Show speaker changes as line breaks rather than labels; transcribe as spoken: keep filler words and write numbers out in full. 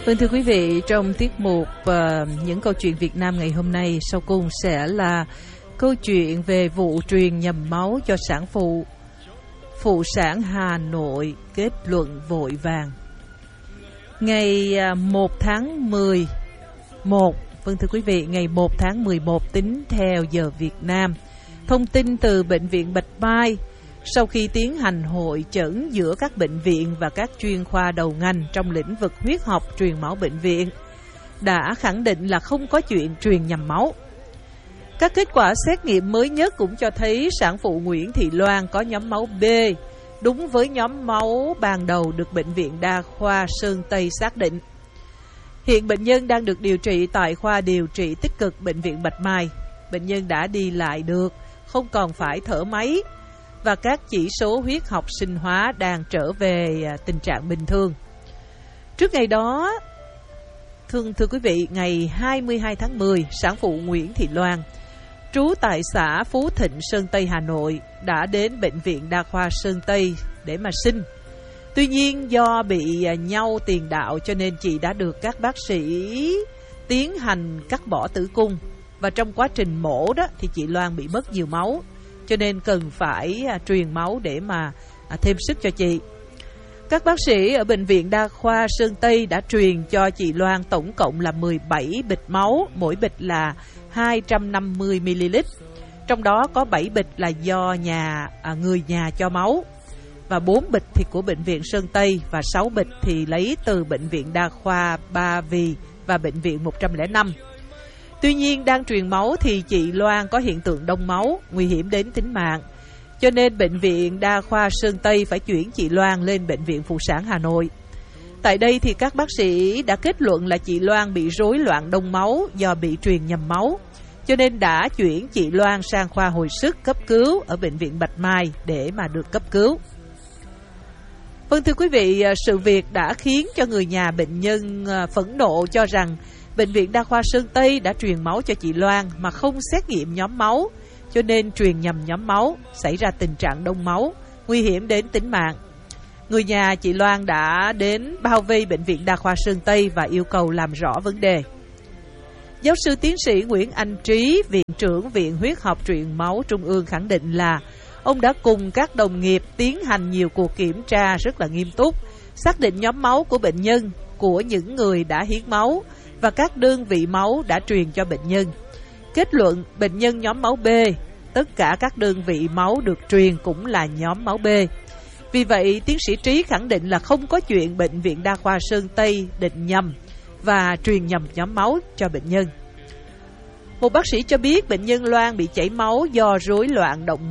Vâng, thưa quý vị, trong tiết mục uh, những câu chuyện Việt Nam ngày hôm nay, sau cùng sẽ là câu chuyện về vụ truyền nhầm máu cho sản phụ. Phụ sản Hà Nội kết luận vội vàng. Ngày uh, một tháng mười một, vâng thưa quý vị, ngày một tháng mười một tính theo giờ Việt Nam. Thông tin từ Bệnh viện Bạch Mai, sau khi tiến hành hội chẩn giữa các bệnh viện và các chuyên khoa đầu ngành trong lĩnh vực huyết học truyền máu bệnh viện, đã khẳng định là không có chuyện truyền nhầm máu. Các kết quả xét nghiệm mới nhất cũng cho thấy sản phụ Nguyễn Thị Loan có nhóm máu B, đúng với nhóm máu ban đầu được Bệnh viện Đa khoa Sơn Tây xác định. Hiện bệnh nhân đang được điều trị tại khoa điều trị tích cực Bệnh viện Bạch Mai. Bệnh nhân đã đi lại được, không còn phải thở máy, và các chỉ số huyết học sinh hóa đang trở về tình trạng bình thường. Trước ngày đó, thưa, thưa quý vị, ngày hai mươi hai tháng mười, sản phụ Nguyễn Thị Loan, trú tại xã Phú Thịnh, Sơn Tây, Hà Nội, đã đến Bệnh viện Đa khoa Sơn Tây để mà sinh. Tuy nhiên, do bị nhau tiền đạo cho nên chị đã được các bác sĩ tiến hành cắt bỏ tử cung. Và trong quá trình mổ đó thì chị Loan bị mất nhiều máu, cho nên cần phải à, truyền máu để mà à, thêm sức cho chị. Các bác sĩ ở Bệnh viện Đa khoa Sơn Tây đã truyền cho chị Loan tổng cộng là mười bảy bịch máu, mỗi bịch là hai trăm năm mươi mi li lít. Trong đó có bảy bịch là do nhà à, người nhà cho máu, và bốn bịch thì của Bệnh viện Sơn Tây, và sáu bịch thì lấy từ Bệnh viện Đa khoa Ba Vì và Bệnh viện một không năm. Tuy nhiên, đang truyền máu thì chị Loan có hiện tượng đông máu, nguy hiểm đến tính mạng. Cho nên Bệnh viện Đa khoa Sơn Tây phải chuyển chị Loan lên Bệnh viện Phụ sản Hà Nội. Tại đây thì các bác sĩ đã kết luận là chị Loan bị rối loạn đông máu do bị truyền nhầm máu, cho nên đã chuyển chị Loan sang khoa hồi sức cấp cứu ở Bệnh viện Bạch Mai để mà được cấp cứu. Vâng thưa quý vị, sự việc đã khiến cho người nhà bệnh nhân phẫn nộ, cho rằng Bệnh viện Đa khoa Sơn Tây đã truyền máu cho chị Loan mà không xét nghiệm nhóm máu, cho nên truyền nhầm nhóm máu, xảy ra tình trạng đông máu, nguy hiểm đến tính mạng. Người nhà chị Loan đã đến bao vây Bệnh viện Đa khoa Sơn Tây và yêu cầu làm rõ vấn đề. Giáo sư tiến sĩ Nguyễn Anh Trí, Viện trưởng Viện Huyết học truyền máu Trung ương khẳng định là ông đã cùng các đồng nghiệp tiến hành nhiều cuộc kiểm tra rất là nghiêm túc, xác định nhóm máu của bệnh nhân, của những người đã hiến máu và các đơn vị máu đã truyền cho bệnh nhân. Kết luận bệnh nhân nhóm máu B, tất cả các đơn vị máu được truyền cũng là nhóm máu B. Vì vậy, tiến sĩ Trí khẳng định là không có chuyện Bệnh viện Đa khoa Sơn Tây định nhầm và truyền nhầm nhóm máu cho bệnh nhân. Một bác sĩ cho biết bệnh nhân Loan bị chảy máu do rối loạn động